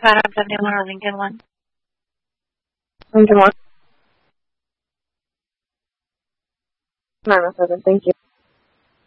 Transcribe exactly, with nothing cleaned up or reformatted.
Madam seventy-one or Lincoln one? Lincoln one. nine oh seven, thank you.